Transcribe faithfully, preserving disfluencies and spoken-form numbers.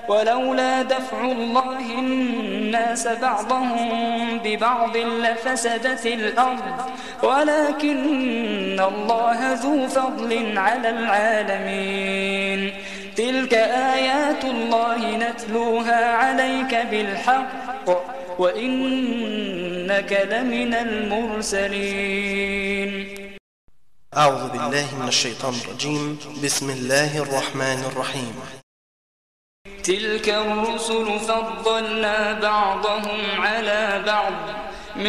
ولولا دفع الله الناس بعضهم ببعض لفسدت الأرض ولكن الله ذو فضل على العالمين. تلك آيات الله نتلوها عليك بالحق وإنك لمن المرسلين. أعوذ بالله من الشيطان الرجيم. بسم الله الرحمن الرحيم. تلك الرسل فضلنا بعضهم على بعض